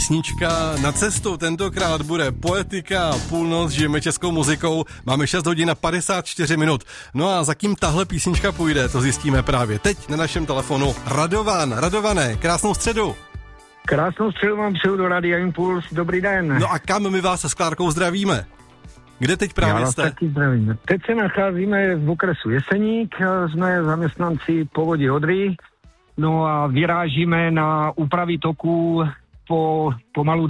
Písnička na cestu, tentokrát bude poetika, půlnoc, žijeme českou muzikou, máme 6 hodin a 54 minut. No a za kým tahle písnička půjde, to zjistíme právě teď na našem telefonu. Radovan, Radované, krásnou středu. Krásnou středu vám přeju do Radia Impuls, dobrý den. No a kam my vás se s Klárkou zdravíme? Kde teď právě jste? Taky zdravím. Teď se nacházíme v okresu Jeseník, jsme zaměstnanci Povodí Odry, no a vyrážíme na úpravy toků po pomalu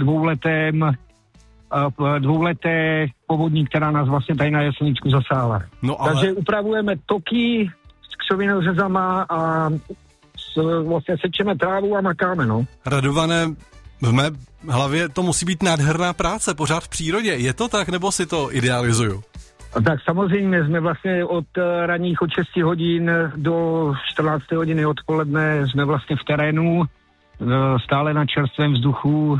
dvouleté povodní, která nás vlastně tady na Jeseníčku zasáhla. No ale... Takže upravujeme toky s křovinořezama a vlastně sečeme trávu a makáme, no. Radované, v mé hlavě to musí být nádherná práce, pořád v přírodě. Je to tak, nebo si to idealizuju? Tak samozřejmě jsme vlastně od ranních od 6 hodin do 14 hodiny odpoledne jsme vlastně v terénu, stále na čerstvém vzduchu.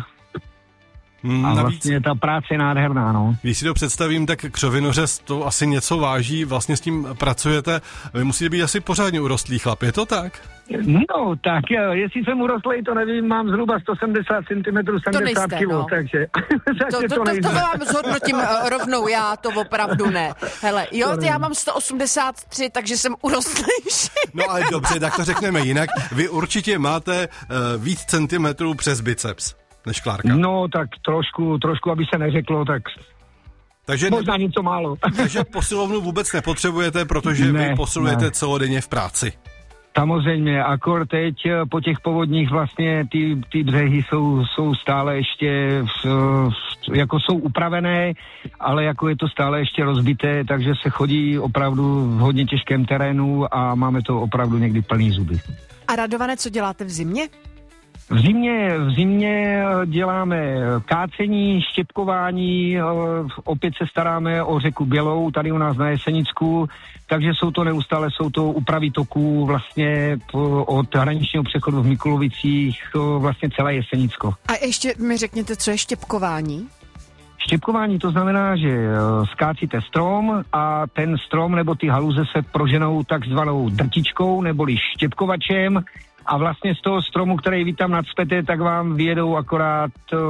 A vlastně ta práce je nádherná, no. Když si to představím, tak křovinořez to asi něco váží, vlastně s tím pracujete. Vy musíte být asi pořádně urostlý chlap, je to tak? No, tak jestli jsem urostlý, to nevím, mám zhruba 170 cm, 70 kg, no. takže to vám zhodnotím rovnou, já to opravdu ne. Hele, jo, já mám 183, takže jsem urostlejší. No ale dobře, tak to řekneme jinak. Vy určitě máte víc centimetrů přes biceps než Klárka. No, tak trošku, aby se neřeklo, tak takže možná něco málo. Takže posilovnu vůbec nepotřebujete, protože vy posilujete celodenně v práci. Samozřejmě, akor teď po těch povodních vlastně ty břehy jsou stále ještě jako jsou upravené, ale jako je to stále ještě rozbité, takže se chodí opravdu v hodně těžkém terénu a máme to opravdu někdy plný zuby. A Radované, co děláte v zimě? V zimě děláme kácení, štěpkování, opět se staráme o řeku Bělou, tady u nás na Jesenicku, takže jsou to úpravy toků vlastně od hraničního přechodu v Mikulovicích vlastně celé Jesenicko. A ještě mi řekněte, co je štěpkování? Štěpkování to znamená, že skácíte strom a ten strom nebo ty haluze se proženou takzvanou drtičkou neboli štěpkovačem, a vlastně z toho stromu, který vy tam nacpete, tak vám vyjedou akorát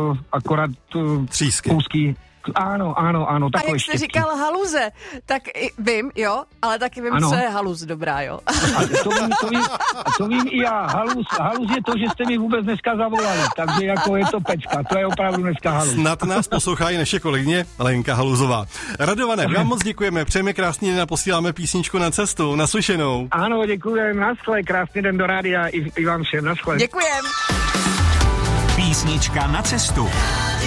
třísky. Kousky. Ano, takové štěpky. A jak jste říkal haluze, tak vím, jo, ale taky vím, co je haluz dobrá, jo. A to vím i já. Haluz je to, že jste mi vůbec dneska zavolali, takže jako je to pecka, to je opravdu dneska haluz. Snad nás poslouchají naše kolegyně Lenka Haluzová. Radované, vám moc děkujeme, přejeme krásný den a posíláme písničku na cestu, naslyšenou. Ano, děkujeme, naschle, krásný den do rádia i vám všem, naschle. Děkujem. Písnička na cestu.